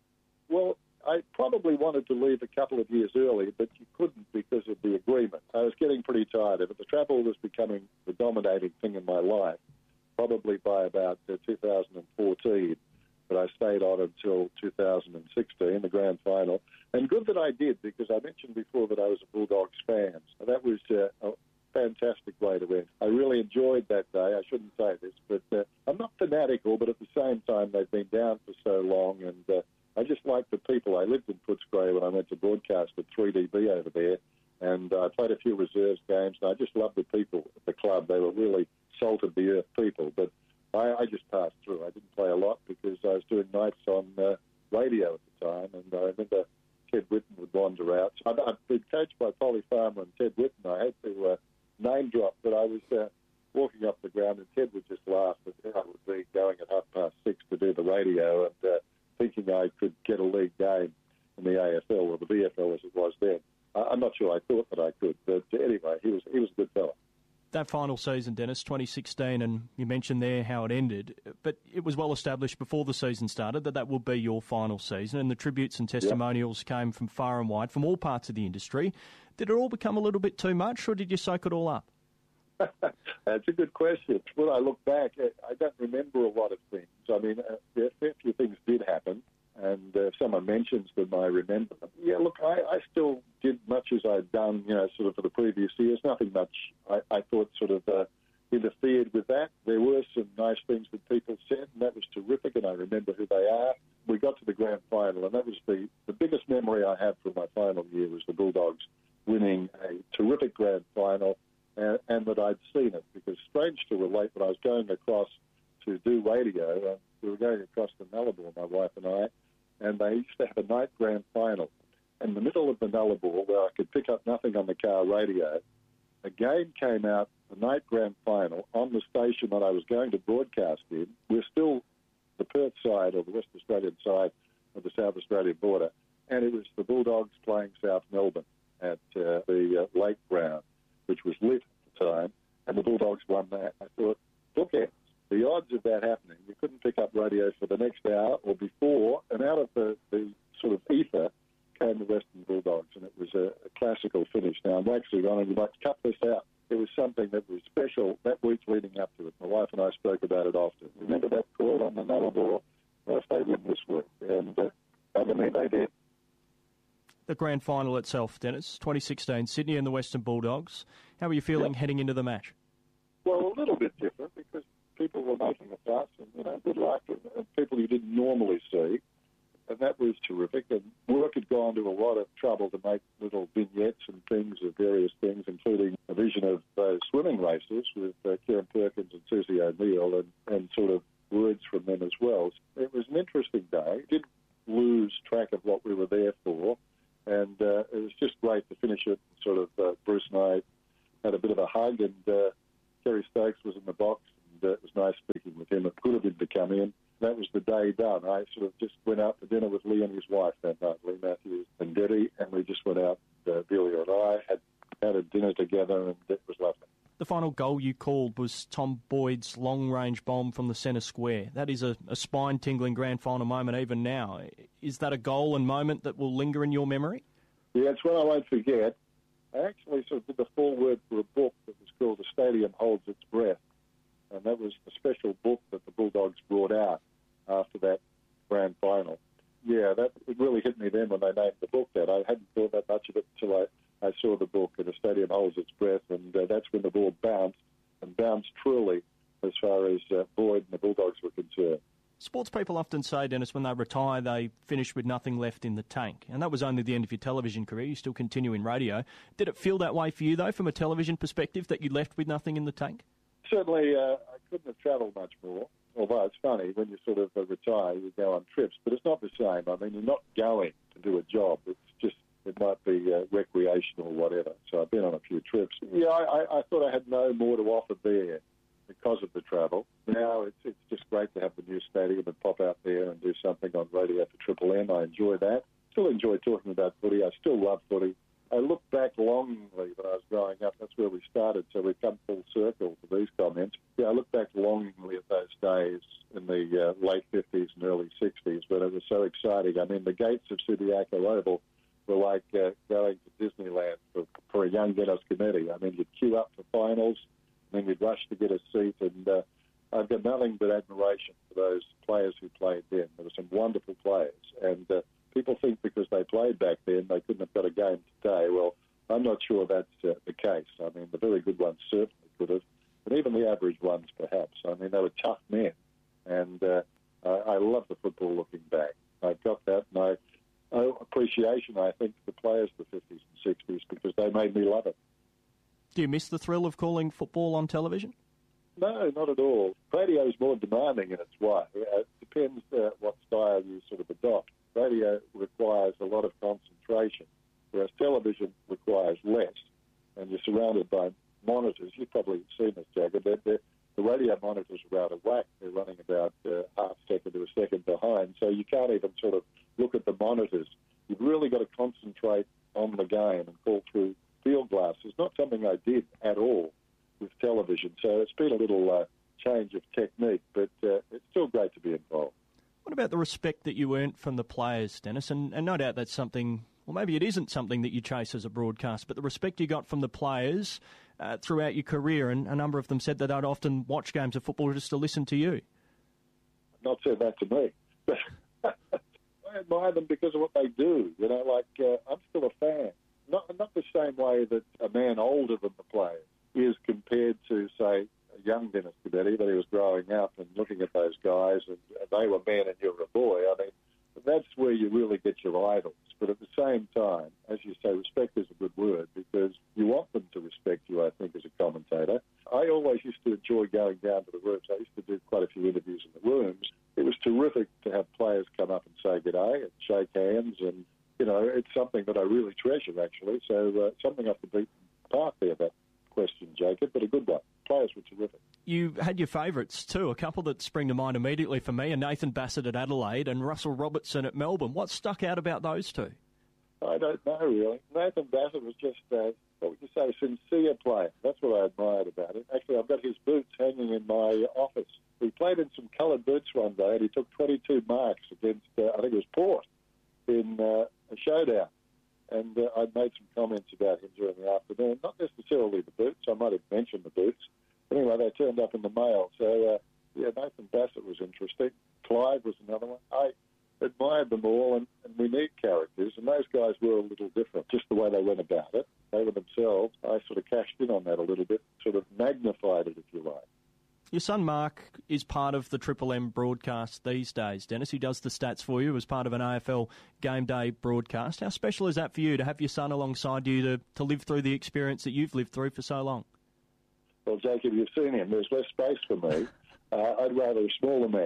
Well, I probably wanted to leave a couple of years early, but you couldn't because of the agreement. I was getting pretty tired of it. The travel was becoming the dominating thing in my life, probably by about uh, two thousand fourteen. But I stayed on until two thousand sixteen, the grand final. And good that I did, because I mentioned before that I was a Bulldogs fan. So that was uh, a fantastic way to end. I really enjoyed that day. I shouldn't say this, but uh, I'm not fanatical, but at the same time, they've been down for so long, and uh, I just like the people. I lived in Footscray when I went to broadcast at three D B over there, and I uh, played a few reserves games, and I just loved the people at the club. They were really salt-of-the-earth people, but I, I just passed through. I didn't play a lot because I was doing nights on uh, radio at the time, and I remember Ted Whitten would wander out. I'd, I'd been coached by Polly Farmer and Ted Whitten. I had to uh, name drop, but I was uh, walking up the ground, and Ted would just laugh at how I would be going at half past six to do the radio and uh, thinking I could get a league game in the A F L or the V F L as it was then. I, I'm not sure I thought that I could, but anyway, he was he was a good fella. That final season, Dennis, twenty sixteen, and you mentioned there how it ended, but it was well established before the season started that that would be your final season, and the tributes and testimonials yep. came from far and wide, from all parts of the industry. Did it all become a little bit too much, or did you soak it all up? That's a good question. When I look back, I don't remember a lot of things. I mean, a fair few things did happen, and uh, if someone mentions them, I remember them. Yeah, look, I, I still did much as I'd done, you know, sort of for the previous years. Nothing much, I, I thought, sort of uh, interfered with that. There were some nice things that people said, and that was terrific, and I remember who they are. We got to the grand final, and that was the, the biggest memory I have from my final year was the Bulldogs winning a terrific grand final, and, and that I'd seen it, because strange to relate, when I was going across to do radio, uh, we were going across to Nullarbor, my wife and I, and they used to have a night grand final. In the middle of the Nullarbor, where I could pick up nothing on the car radio, a game came out, the night grand final, on the station that I was going to broadcast in. We're still the Perth side, or the West Australian side of the South Australian border, and it was the Bulldogs playing South Melbourne at uh, the uh, Lake Ground, which was lit at the time, and the Bulldogs won that. I thought, bookends. The odds of that happening, you couldn't pick up radio for the next hour or before, and out of the, the sort of ether came the Western Bulldogs, and it was a, a classical finish. Now, I'm actually going to like to cut this out. It was something that was special that week leading up to it. My wife and I spoke about it often. Remember that call on the Nullarbor? Well, if they win this week, and uh, I mean, they did. The grand final itself, Dennis, twenty sixteen, Sydney and the Western Bulldogs. How were you feeling yep. heading into the match? Well, a little bit different, because people were making a fuss, and, you know, good luck, and, and people you didn't normally see, and that was terrific. And work had gone to a lot of trouble to make little vignettes and things of various things, including a vision of uh, swimming races with uh, Kieran Perkins and Susie O'Neill, and, and sort of words from them as well. It was an interesting day. Did lose track of what we were there for, And uh, it was just great to finish it. Sort of uh, Bruce and I had a bit of a hug, and uh, Kerry Stokes was in the box, and uh, it was nice speaking with him. It could have been to come in. That was the day done. I sort of just went out for dinner with Lee and his wife that night, Lee Matthews and Debbie, and we just went out, uh, Billy and I, had had a dinner together, and it was lovely. The final goal you called was Tom Boyd's long-range bomb from the centre square. That is a, a spine-tingling grand final moment even now. Is that a goal and moment that will linger in your memory? Yeah, it's one I won't forget. I actually sort of did the foreword for a book that was called The Stadium Holds Its Breath, and that was a special book that the Bulldogs brought out after that grand final. Yeah, that it really hit me then when they named the book that. I hadn't thought that much of it until I I saw the book, and The Stadium Holds Its Breath, and uh, that's when the ball bounced, and bounced truly as far as uh, Boyd and the Bulldogs were concerned. Sports people often say, Dennis, when they retire, they finish with nothing left in the tank. And that was only the end of your television career. You still continue in radio. Did it feel that way for you, though, from a television perspective, that you left with nothing in the tank? Certainly, uh, I couldn't have travelled much more. Although it's funny, when you sort of uh, retire, you go on trips. But it's not the same. I mean, you're not going to do a job. It's just... It might be uh, recreational or whatever. So I've been on a few trips. Yeah, I, I thought I had no more to offer there because of the travel. Now it's it's just great to have the new stadium and pop out there and do something on radio for Triple M. I enjoy that. Still enjoy talking about footy. I still love footy. I look back longingly when I was growing up. That's where we started, so we've come full circle to these comments. Yeah, I look back longingly at those days in the uh, late fifties and early sixties when it was so exciting. I mean, the gates of Subiaco Oval were like uh, going to Disneyland for, for a young Dennis Cometti. I mean, you'd queue up for finals, and then you'd rush to get a seat, and uh, I've got nothing but admiration for those players who played then. There were some wonderful players, and uh, people think because they played back then they couldn't have got a game today. Well, I'm not sure that's uh, the case. I mean, the very good ones certainly could have, but even the average ones perhaps. I mean, they were tough men, and uh, I, I love the football looking back. I've got that, and I... Oh, appreciation, I think, for the players of the fifties and sixties because they made me love it. Do you miss the thrill of calling football on television? No, not at all. Radio is more demanding in its way. It depends uh, what style you sort of adopt. Radio requires a lot of concentration, whereas television requires less, and you're surrounded by monitors. You've probably seen this, Jagger. They're, they're, the radio monitors are out of whack. They're running about uh, half a second to a second behind, so you can't even sort of look at the monitors. You've really got to concentrate on the game and call through field glass. It's not something I did at all with television, so it's been a little uh, change of technique, but uh, it's still great to be involved. What about the respect that you earned from the players, Dennis? And, and no doubt that's something, well, maybe it isn't something that you chase as a broadcast, but the respect you got from the players uh, throughout your career, and a number of them said that I'd often watch games of football just to listen to you. Not said that to me, but I admire them because of what they do. You know, like uh, I'm still a fan. Not not the same way that a man older than the players is compared to, say, a young Dennis Cometti, that he was growing up and looking at those guys, and, and they were men and you were a boy. I mean, that's where you really get your idols. But at the same time, as you say, respect is a good word because you want them to respect you, I think, as a commentator. I always used to enjoy going down to the rooms. I used to do quite a few interviews in the rooms. It was terrific to have players come up and say good day and shake hands, and, you know, it's something that I really treasure, actually. So uh, something off the beaten path there, that question, Jacob, but a good one. Players were terrific. You had your favourites too, a couple that spring to mind immediately for me, are Nathan Bassett at Adelaide and Russell Robertson at Melbourne. What stuck out about those two? I don't know, really. Nathan Bassett was just, uh, what would you say, a sincere player. That's what I admired about him. Actually, I've got his boots hanging in my office. We played in some coloured boots one day, and he took twenty-two marks against, uh, I think it was Port, in uh, a showdown. And uh, I made some comments about him during the afternoon. Not necessarily the boots. I might have mentioned the boots. Anyway, they turned up in the mail. So, uh, yeah, Nathan Bassett was interesting. Clive was another one. I admired them all, and, and we need characters, and those guys were a little different, just the way they went about it. They were themselves. I sort of cashed in on that a little bit, sort of magnified it, if you like. Your son Mark is part of the Triple M broadcast these days, Dennis. He does the stats for you as part of an A F L game day broadcast. How special is that for you to have your son alongside you to, to live through the experience that you've lived through for so long? Well, Jacob, you've seen him. There's less space for me. Uh, I'd rather a smaller man.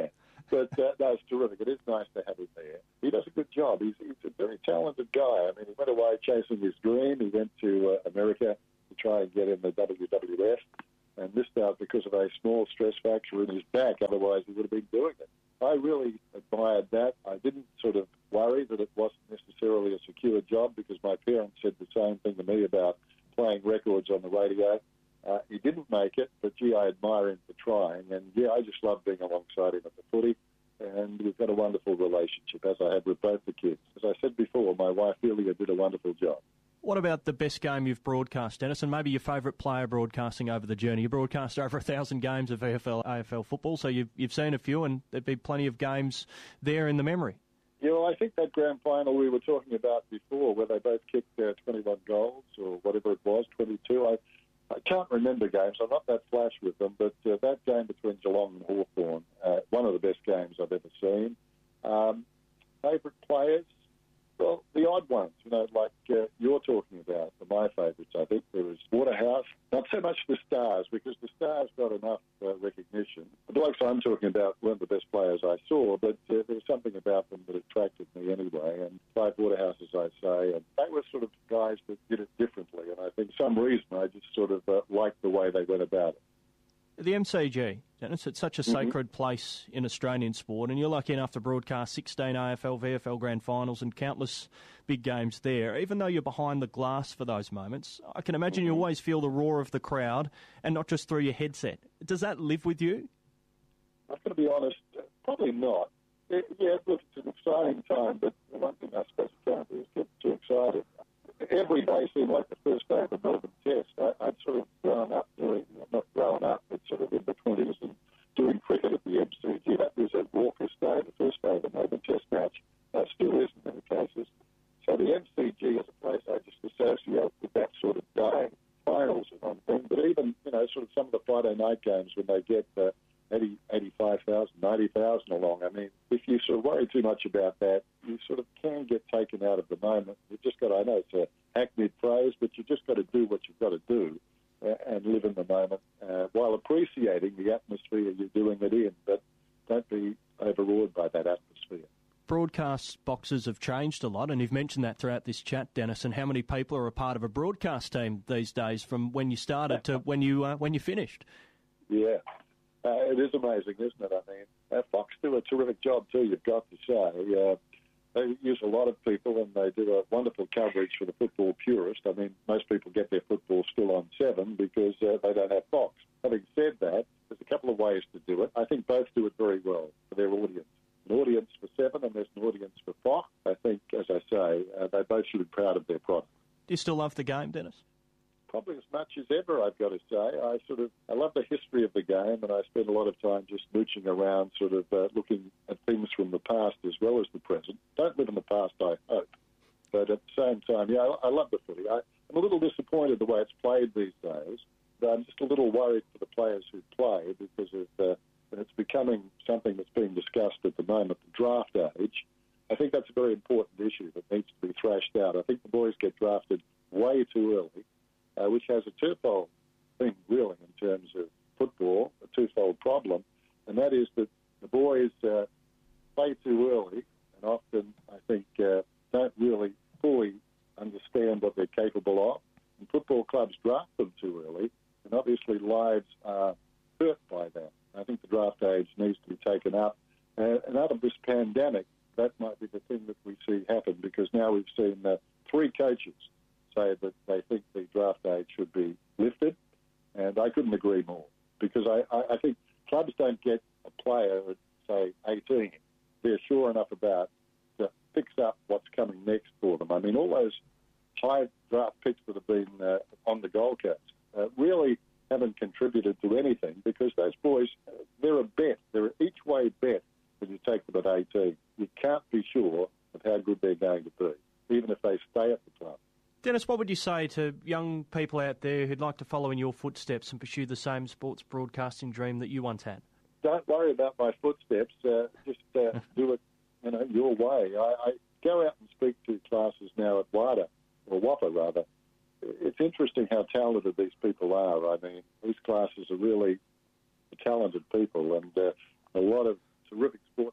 But uh, no, it's terrific. It is nice to have him there. He does a good job. He's, he's a very talented guy. I mean, he went away chasing his dream. He went to uh, America to try and get in the W W F and missed out because of a small stress fracture in his back. Otherwise, he would have been doing it. I really admired that. I didn't sort of worry that it wasn't necessarily a secure job because my parents said the same thing to me about playing records on the radio. Uh, he didn't make it, but, gee, I admire him for trying. And, yeah, I just love being alongside him at the footy. And we've got a wonderful relationship, as I have with both the kids. As I said before, my wife, Delia, did a wonderful job. What about the best game you've broadcast, Dennis, and maybe your favourite player broadcasting over the journey? You broadcast over a thousand games of V F L, A F L football, so you've, you've seen a few, and there'd be plenty of games there in the memory. Yeah, well, I think that grand final we were talking about before, where they both kicked uh, twenty-one goals or whatever it was, twenty-two, I I can't remember games. I'm not that flash with them, but uh, that game between Geelong and Hawthorn, uh, one of the best games I've ever seen. Um, favourite players? Well, the odd ones, you know, like uh, you're talking about, are my favourites, I think. There was Waterhouse. Not so much the Stars, because the Stars got enough uh, recognition. The blokes I'm talking about weren't the best players I saw, but uh, there was something about them that attracted me anyway. And Clive Waterhouse, as I say, and they were sort of guys that did it differently. And I think for some reason I just sort of uh, liked the way they went about it. The M C G, Dennis, it's such a sacred mm-hmm. place in Australian sport, and you're lucky enough to broadcast sixteen A F L, V F L grand finals and countless big games there. Even though you're behind the glass for those moments, I can imagine mm-hmm. you always feel the roar of the crowd and not just through your headset. Does that live with you? I'm going to be honest, probably not. Yeah, look, it's an exciting time, but the one thing I suppose you can't do is get too excited. Every day seemed like the first day of the Melbourne Test. I, I'd sort of grown up doing, not grown up, but sort of in the twenties and doing cricket at the M C G. That was at Walker's Day, the first day of the Melbourne Test match. That still is in many cases. So the M C G is a place I just associate with that sort of day. Finals and one thing, but even, you know, sort of some of the Friday night games when they get uh, eighty, eighty-five thousand, ninety thousand along. I mean, if you sort of worry too much about that, you sort of can get taken out of the moment. You've just got to, I know it's a hackneyed phrase, but you've just got to do what you've got to do uh, and live in the moment uh, while appreciating the atmosphere you're doing it in. But don't be overawed by that atmosphere. Broadcast boxes have changed a lot, and you've mentioned that throughout this chat, Dennis, and how many people are a part of a broadcast team these days from when you started to when you uh, when you finished. Yeah. Uh, it is amazing, isn't it? I mean, uh, Fox do a terrific job too, you've got to say. Uh, they use a lot of people and they do a wonderful coverage for the football purist. I mean, most people get their football still on seven because uh, they don't have Fox. Having said that, there's a couple of ways to do it. I think both do it very well for their audience. An audience for seven and there's an audience for Fox. I think, as I say, uh, they both should be proud of their product. Do you still love the game, Dennis? Probably as much as ever, I've got to say. I sort of, I love the history of the game, and I spend a lot of time just mooching around, sort of uh, looking at things from the past as well as the present. Don't live in the past, I hope. But at the same time, yeah, I, I love the footy. I, I'm a little disappointed the way it's played these days, but I'm just a little worried for the players who play because of, uh, and it's becoming something that's being discussed at the moment, the draft age. I think that's a very important issue that needs to be thrashed out. I think the boys get drafted way too early. Uh, which has a twofold thing, really, in terms of football, a twofold problem, and that is that the boys uh, play too early and often, I think, uh, don't really fully understand what they're capable of. And football clubs draft them too early, and obviously lives are hurt by that. I think the draft age needs to be taken up. Uh, and out of this pandemic, that might be the thing that we see happen, because now we've seen uh, three coaches say that they think the draft age should be lifted, and I couldn't agree more, because I, I, I think clubs don't get a player at, say, eighteen. They're sure enough about to fix up what's coming next for them. I mean, all those high draft picks that have been uh, on the Gold Coast uh, really haven't contributed to anything, because those boys, uh, they're a bet. They're an each-way bet when you take them at eighteen. You can't be sure of how good they're going to be, even if they stay at the club. Dennis, what would you say to young people out there who'd like to follow in your footsteps and pursue the same sports broadcasting dream that you once had? Don't worry about my footsteps. Uh, just uh, do it, you know, your way. I, I go out and speak to classes now at WADA, or WAPA rather. It's interesting how talented these people are. I mean, these classes are really talented people, and uh, a lot of terrific sports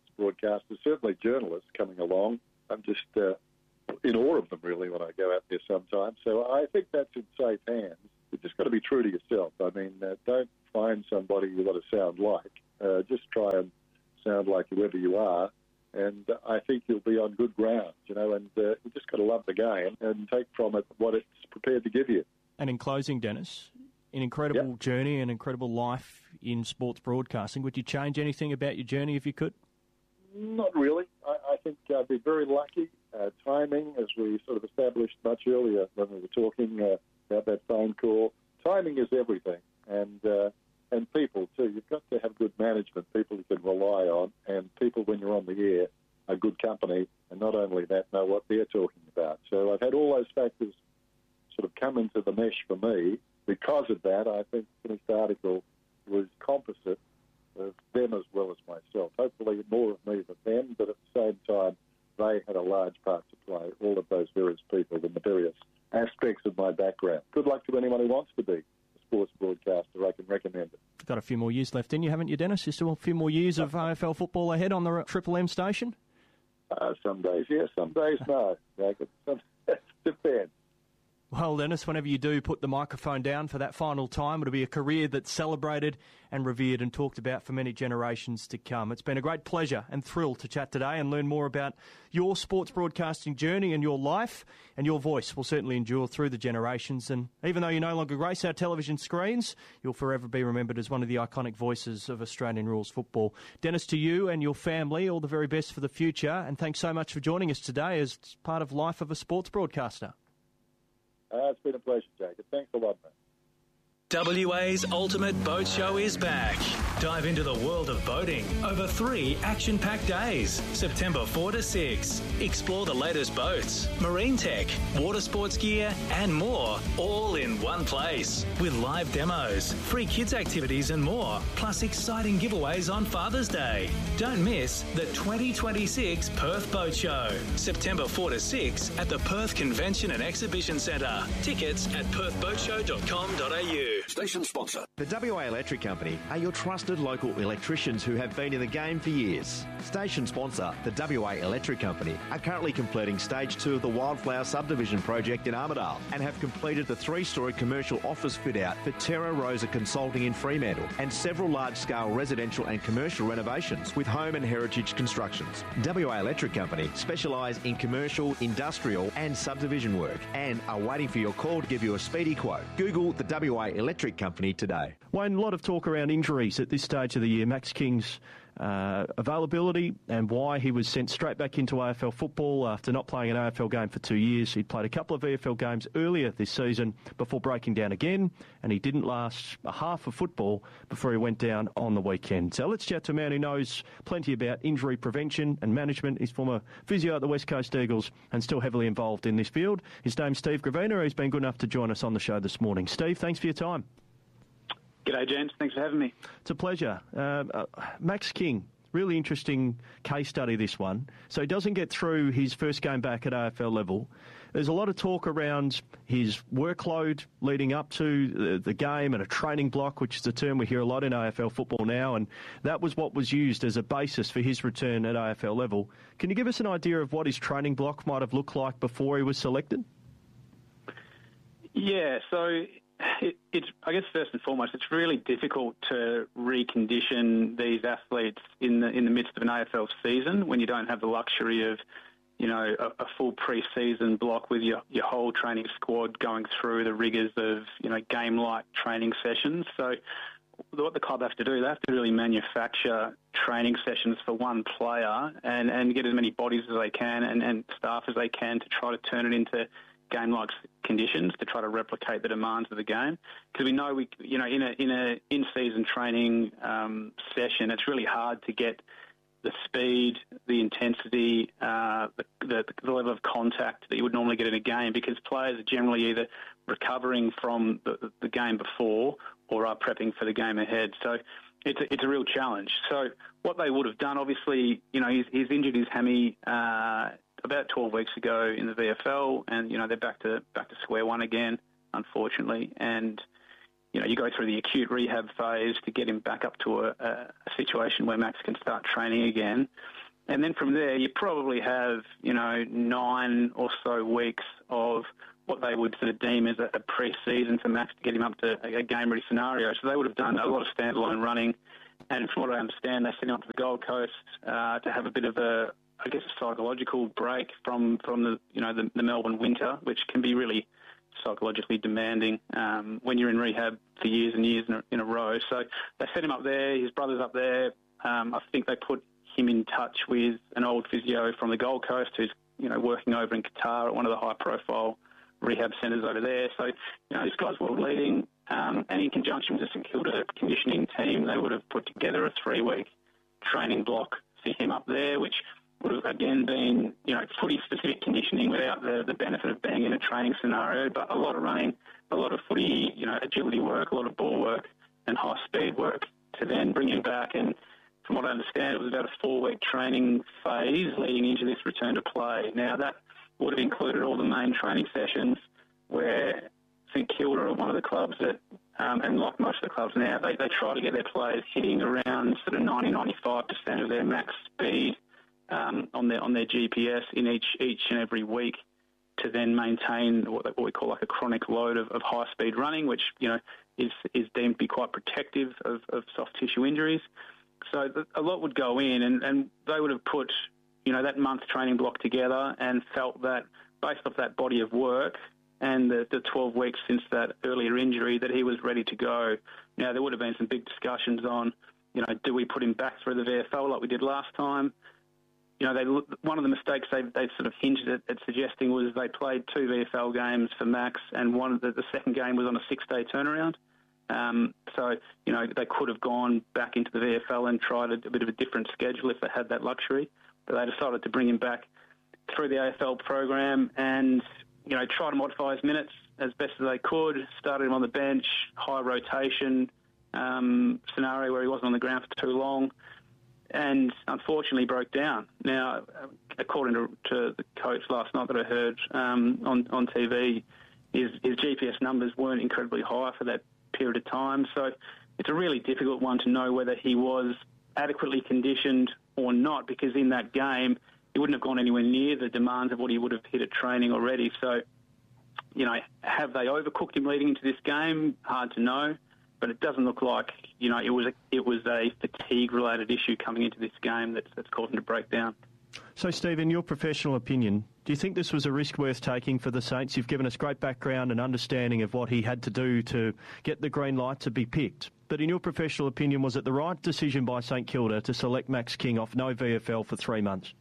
journalists coming along. I'm just uh, in awe of them, really, when I go out there sometimes. So I think that's in safe hands. You've just got to be true to yourself. I mean, uh, don't find somebody you want to sound like. Uh, just try and sound like whoever you are, and uh, I think you'll be on good ground, you know, and uh, you just got to love the game and take from it what it's prepared to give you. And in closing, Dennis, an incredible yep. journey, an incredible life in sports broadcasting. Would you change anything about your journey if you could? Not really. I, I think I've been very lucky. Uh, timing, as we sort of established much earlier when we were talking uh, about that phone call, timing is everything. And uh, and people, too. You've got to have good management, people you can rely on, and people, when you're on the air, are good company, and not only that, know what they're talking about. So I've had all those factors sort of come into the mesh for me. Because of that, I think the finished article was composite of them as well as myself. Hopefully more of me than them, but at the same time, they had a large part to play, all of those various people in the various aspects of my background. Good luck to anyone who wants to be a sports broadcaster. I can recommend it. You've got a few more years left in you, haven't you, Dennis? You still have a few more years of A F L football ahead on the Triple M station? Uh, some days, yes. Some days, no. Some, depends. Well, Dennis, whenever you do put the microphone down for that final time, it'll be a career that's celebrated and revered and talked about for many generations to come. It's been a great pleasure and thrill to chat today and learn more about your sports broadcasting journey and your life, and your voice will certainly endure through the generations. And even though you no longer grace our television screens, you'll forever be remembered as one of the iconic voices of Australian rules football. Dennis, to you and your family, all the very best for the future, and thanks so much for joining us today as part of Life of a Sports Broadcaster. Uh, it's been a pleasure, Jacob. Thanks a lot, man. W A's Ultimate Boat Show is back. Dive into the world of boating over three action-packed days, September fourth to sixth. Explore the latest boats, marine tech, water sports gear, and more, all in one place. With live demos, free kids activities and more, plus exciting giveaways on Father's Day. Don't miss the twenty twenty-six Perth Boat Show, September fourth to sixth at the Perth Convention and Exhibition Centre. Tickets at perth boat show dot com dot a u. Station sponsor. The W A Electric Company are your trusted local electricians who have been in the game for years. Station sponsor, the W A Electric Company, are currently completing stage two of the Wildflower Subdivision project in Armidale and have completed the three-storey commercial office fit-out for Terra Rosa Consulting in Fremantle and several large-scale residential and commercial renovations with home and heritage constructions. W A Electric Company specialise in commercial, industrial and subdivision work and are waiting for your call to give you a speedy quote. Google the W A Electric Company today. Wayne, a lot of talk around injuries at this stage of the year. Max King's uh, availability and why he was sent straight back into A F L football after not playing an A F L game for two years. He played a couple of A F L games earlier this season before breaking down again, and he didn't last a half of football before he went down on the weekend. So let's chat to a man who knows plenty about injury prevention and management. He's former physio at the West Coast Eagles and still heavily involved in this field. His name's Steve Gravina. He's been good enough to join us on the show this morning. Steve, thanks for your time. G'day, gents. Thanks for having me. It's a pleasure. Uh, uh, Max King, really interesting case study, this one. So he doesn't get through his first game back at A F L level. There's a lot of talk around his workload leading up to the, the game and a training block, which is a term we hear a lot in A F L football now, and that was what was used as a basis for his return at A F L level. Can you give us an idea of what his training block might have looked like before he was selected? Yeah, so... It, it's, I guess first and foremost, it's really difficult to recondition these athletes in the in the midst of an A F L season when you don't have the luxury of, you know, a, a full pre-season block with your your whole training squad going through the rigours of, you know, game-like training sessions. So what the club have to do, they have to really manufacture training sessions for one player and, and get as many bodies as they can and, and staff as they can to try to turn it into game-like conditions to try to replicate the demands of the game. Because we know we, you know, in a in a in-season training um, session, it's really hard to get the speed, the intensity, uh, the, the, the level of contact that you would normally get in a game, because players are generally either recovering from the, the game before or are prepping for the game ahead. So it's a, it's a real challenge. So what they would have done, obviously, you know, he's, he's injured his hammy uh, about twelve weeks ago in the V F L, and you know they're back to back to square one again, unfortunately. And you know you go through the acute rehab phase to get him back up to a, a situation where Max can start training again. and then from there, you probably have, you know, nine or so weeks of what they would sort of deem as a, a pre-season for Max to get him up to a, a game-ready scenario. So they would have done a lot of standalone running, and from what I understand, they sent him up to the Gold Coast uh, to have a bit of a, I guess, a psychological break from, from the, you know, the, the Melbourne winter, which can be really psychologically demanding um, when you're in rehab for years and years in a, in a row. So they set him up there. His brother's up there. Um, I think they put him in touch with an old physio from the Gold Coast who's, you know, working over in Qatar at one of the high-profile rehab centres over there. So, you know, this guy's world leading, um, and in conjunction with the St Kilda conditioning team, they would have put together a three-week training block for him up there, which would have, again, been, you know, footy-specific conditioning without the, the benefit of being in a training scenario, but a lot of running, a lot of footy, you know, agility work, a lot of ball work and high-speed work to then bring him back. And from what I understand, it was about a four-week training phase leading into this return to play. Now, that would have included all the main training sessions where St Kilda are one of the clubs that, um, and like most of the clubs now, they, they try to get their players hitting around sort of ninety, ninety-five percent of their max speed um, on their on their G P S in each each and every week to then maintain what, what we call like a chronic load of, of high-speed running, which, you know, is, is deemed to be quite protective of, of soft tissue injuries. So the, a lot would go in, and, and they would have put, you know, that month training block together and felt that based off that body of work and the, the twelve weeks since that earlier injury that he was ready to go. Now, there would have been some big discussions on, you know, do we put him back through the V F L like we did last time? You know, they, one of the mistakes they they sort of hinted at, at suggesting was they played two V F L games for Max, and one the, the second game was on a six-day turnaround. Um, so, you know, they could have gone back into the V F L and tried a, a bit of a different schedule if they had that luxury. But they decided to bring him back through the A F L program and, you know, try to modify his minutes as best as they could. Started him on the bench, high rotation um, scenario where he wasn't on the ground for too long, and unfortunately broke down. Now, according to, to the coach last night that I heard um, on, on T V, his, his G P S numbers weren't incredibly high for that period of time. So it's a really difficult one to know whether he was adequately conditioned or not, because in that game he wouldn't have gone anywhere near the demands of what he would have hit at training already. So, you know, have they overcooked him leading into this game? Hard to know, but it doesn't look like, you know, it was a, it was a fatigue-related issue coming into this game that's, that's caused him to break down. So, Steve, in your professional opinion, do you think this was a risk worth taking for the Saints? You've given us great background and understanding of what he had to do to get the green light to be picked. But in your professional opinion, was it the right decision by St Kilda to select Max King off no V F L for three months?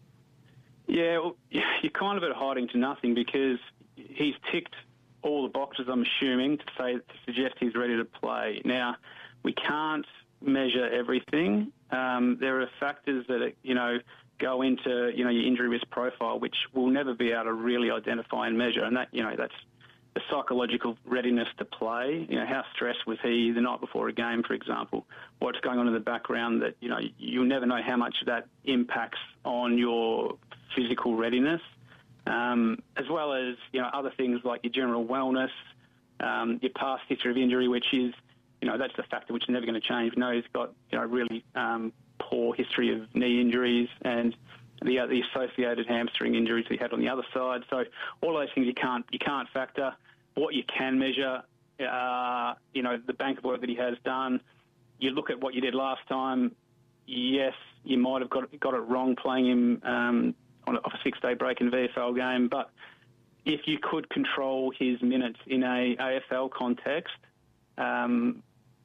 Yeah, well, you're kind of at hiding to nothing because he's ticked all the boxes, I'm assuming, to say to suggest he's ready to play. Now, we can't measure everything. Um, there are factors that, you know, go into, you know, your injury risk profile, which we'll never be able to really identify and measure. And that, you know, that's the psychological readiness to play. You know, how stressed was he the night before a game, for example? What's going on in the background that, you know, you'll never know how much that impacts on your physical readiness, um, as well as, you know, other things like your general wellness, um, your past history of injury, which is, you know, that's the factor which is never going to change. We know he's got, you know, really um, poor history of knee injuries and the, uh, the associated hamstring injuries he had on the other side. So all those things you can't you can't factor. What you can measure, uh, you know, the bank of work that he has done. You look at what you did last time. Yes, you might have got got it wrong playing him um, on a, off a six-day break in a V F L game, but if you could control his minutes in a A F L context, um,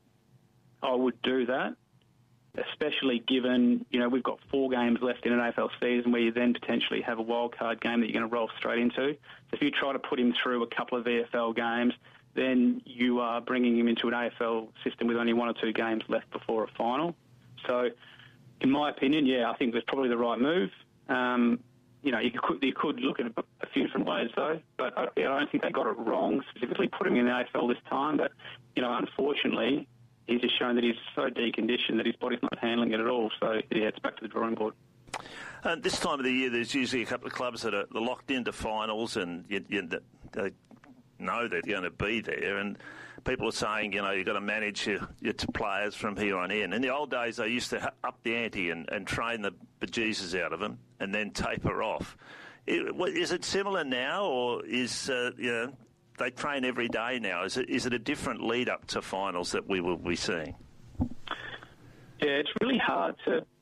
I would do that, especially given, you know, we've got four games left in an A F L season where you then potentially have a wild card game that you're going to roll straight into. So if you try to put him through a couple of V F L games, then you are bringing him into an A F L system with only one or two games left before a final. So, in my opinion, yeah, I think it was probably the right move. Um, you know, you could you could look at it a few different ways, though, but I, I don't think they got it wrong, specifically putting him in the A F L this time. But, you know, unfortunately, he's just shown that he's so deconditioned that his body's not handling it at all. So, yeah, it's back to the drawing board. Uh, this time of the year, there's usually a couple of clubs that are locked into finals, and you, you, they know they're going to be there. And people are saying, you know, you've got to manage your, your players from here on in. In the old days, they used to up the ante and, and train the bejesus out of them and then taper off. Is it similar now, or is, uh, you know, they train every day now? Is it, is it a different lead-up to finals that we will be seeing? Yeah, it's really hard to